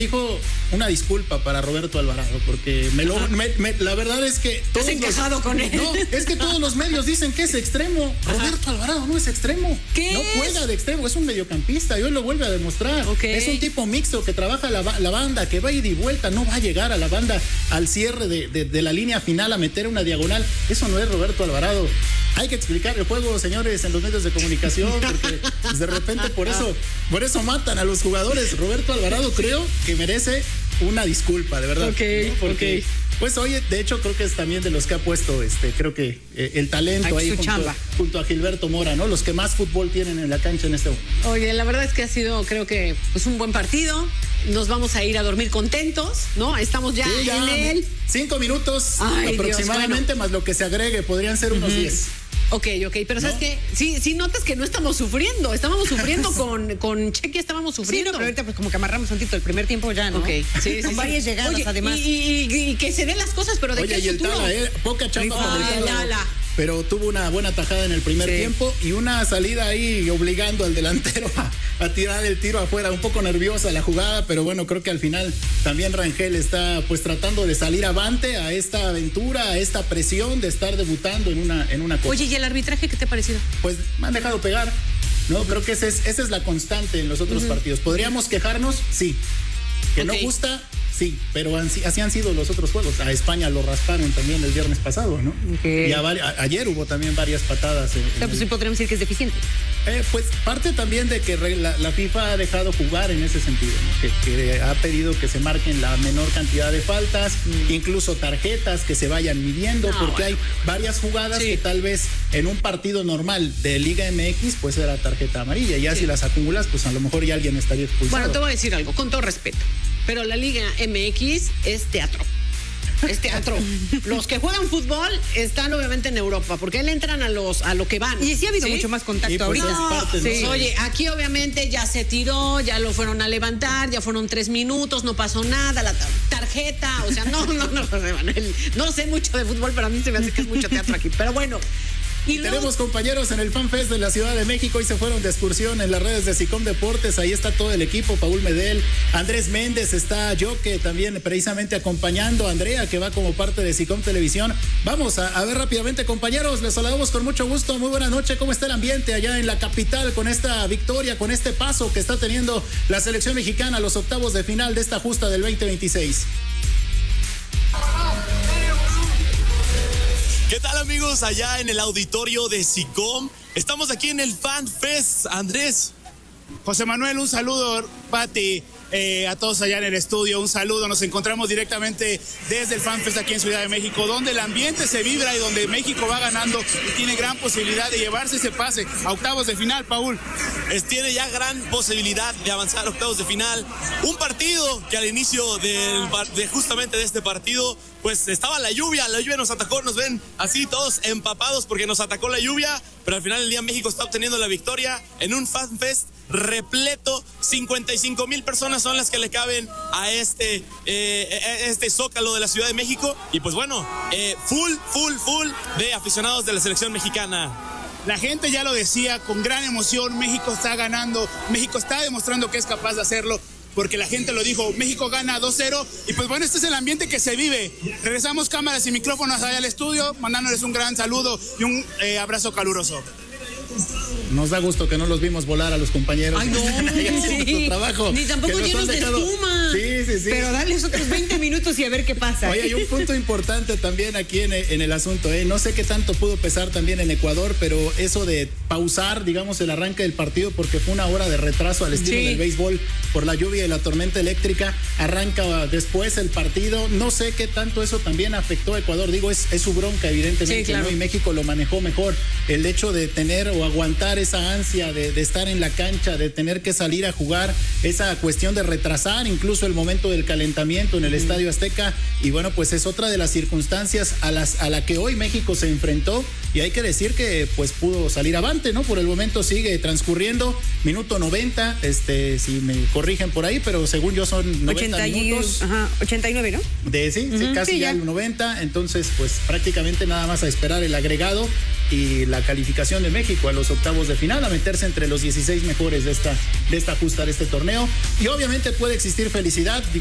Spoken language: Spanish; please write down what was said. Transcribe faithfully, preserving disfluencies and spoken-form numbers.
Dijo una disculpa para Roberto Alvarado, porque me lo, me, me, la verdad es que todos ¿Te has encajado los, con él? No, es que todos los medios dicen que es extremo. Ajá. Roberto Alvarado no es extremo. ¿Qué no es? juega de extremo, es un mediocampista y hoy lo vuelve a demostrar. Okay. Es un tipo mixto que trabaja la, la banda, que va ida y vuelta, no va a llegar a la banda al cierre de, de, de la línea final a meter una diagonal. Eso no es Roberto Alvarado. Hay que explicar el juego, señores, en los medios de comunicación, porque pues, de repente por eso, por eso matan a los jugadores. Roberto Alvarado creo que merece una disculpa, de verdad. Ok, ¿no? Porque, ok. Pues oye, de hecho creo que es también de los que ha puesto, este, creo que eh, el talento Ay, ahí junto, junto a Gilberto Mora, ¿no? Los que más fútbol tienen en la cancha en este momento. Oye, la verdad es que ha sido, creo que, pues un buen partido. Nos vamos a ir a dormir contentos, ¿no? Estamos ya, Sí, ya en él. Cinco minutos Ay, aproximadamente, Dios, bueno. Más lo que se agregue, podrían ser unos diez. Uh-huh. Ok, ok, pero ¿sabes ¿No? qué? Sí, sí notas que no estamos sufriendo, estábamos sufriendo con, con Chequia, estábamos sufriendo. Sí, no, pero ahorita pues como que amarramos un tantito el primer tiempo ya, ¿no? Ok, sí, sí, con sí, varias sí. llegadas. Oye, además. Y, y, y, y que se den las cosas, pero de Oye, qué y el futuro. Tala, ¿eh? Poca chamba ah, con el Tala. Tala. Pero tuvo una buena tajada en el primer sí. tiempo y una salida ahí obligando al delantero a, a tirar el tiro afuera. Un poco nerviosa la jugada, pero bueno, creo que al final también Rangel está pues tratando de salir avante a esta aventura, a esta presión de estar debutando en una, en una copa. Oye, ¿y el arbitraje qué te ha parecido? Pues me han dejado pegar, ¿no? Creo que ese es, esa es la constante en los otros uh-huh. partidos. ¿Podríamos quejarnos? Sí. ¿Que okay. no gusta? Sí, pero así han sido los otros juegos. A España lo rasparon también el viernes pasado, ¿no? Okay. Y a, a, ayer hubo también varias patadas. En, o sea, pues sí podríamos decir que es deficiente. Eh, pues parte también de que la, la FIFA ha dejado jugar en ese sentido, ¿no? que, que ha pedido que se marquen la menor cantidad de faltas, mm. incluso tarjetas que se vayan midiendo, no, porque bueno. hay varias jugadas sí. que tal vez en un partido normal de Liga M X pues era tarjeta amarilla, y ya sí. si las acumulas pues a lo mejor ya alguien estaría expulsado. Bueno, te voy a decir algo, con todo respeto, pero la Liga M X es teatro. Es teatro. Los que juegan fútbol están obviamente en Europa, porque él entran a los a lo que van. Y sí ha habido ¿sí? mucho más contacto pues ahorita. No, parte, sí. ¿no? Oye, aquí obviamente ya se tiró, ya lo fueron a levantar, ya fueron tres minutos, no pasó nada, la tarjeta, o sea, no, no, no, no, no sé mucho de fútbol, pero a mí se me hace que es mucho teatro aquí. Pero bueno. Y tenemos los... compañeros en el FanFest de la Ciudad de México y se fueron de excursión en las redes de SICOM Deportes. Ahí está todo el equipo, Paul Medel, Andrés Méndez, está Joque también precisamente acompañando a Andrea, que va como parte de SICOM Televisión. Vamos a, a ver rápidamente, compañeros, les saludamos con mucho gusto. Muy buena noche, ¿cómo está el ambiente allá en la capital con esta victoria, con este paso que está teniendo la selección mexicana a los octavos de final de esta justa del veinte veintiséis? ¿Qué tal, amigos? Allá en el auditorio de SICOM. Estamos aquí en el FanFest. Andrés. José Manuel, un saludo, Pati, eh, a todos allá en el estudio, un saludo. Nos encontramos directamente desde el FanFest aquí en Ciudad de México, donde el ambiente se vibra y donde México va ganando y tiene gran posibilidad de llevarse ese pase a octavos de final, Paul. Es, tiene ya gran posibilidad de avanzar a octavos de final. Un partido que al inicio del, de justamente de este partido, pues estaba la lluvia, la lluvia nos atacó, nos ven así todos empapados porque nos atacó la lluvia, pero al final del día México está obteniendo la victoria en un FanFest repleto. cincuenta y cinco mil personas son las que le caben a este, eh, este zócalo de la Ciudad de México, y pues bueno, eh, full, full, full de aficionados de la selección mexicana. La gente ya lo decía, con gran emoción, México está ganando, México está demostrando que es capaz de hacerlo, porque la gente lo dijo, México gana dos cero, y pues bueno, este es el ambiente que se vive. Regresamos cámaras y micrófonos allá al estudio, mandándoles un gran saludo y un eh, abrazo caluroso. Nos da gusto que no los vimos volar a los compañeros. Ay, no, sí. trabajo, ni tampoco llenos de espuma. Sí, sí, sí. Pero darles otros veinte minutos y a ver qué pasa. Oye, hay un punto importante también aquí en, en el asunto, ¿eh? No sé qué tanto pudo pesar también en Ecuador, pero eso de pausar, digamos, el arranque del partido, porque fue una hora de retraso al estilo sí. del béisbol por la lluvia y la tormenta eléctrica, arranca después el partido. No sé qué tanto eso también afectó a Ecuador. Digo, es, es su bronca, evidentemente, sí, claro. ¿no? Y México lo manejó mejor. El hecho de tener o aguantar esa ansia de, de estar en la cancha, de tener que salir a jugar, esa cuestión de retrasar incluso el momento del calentamiento en el mm. estadio Azteca. Y bueno, pues es otra de las circunstancias a las a la que hoy México se enfrentó, y hay que decir que pues pudo salir avante, ¿no? Por el momento sigue transcurriendo, minuto noventa, este, si me corrigen por ahí, pero según yo son noventa ochenta minutos. Y, ajá, ochenta y nueve, ¿no? De sí, uh-huh, sí casi sí, ya ya el noventa, entonces pues prácticamente nada más a esperar el agregado y la calificación de México a los octavos de final, a meterse entre los dieciséis mejores de esta, de esta justa, de este torneo. Y obviamente puede existir felicidad.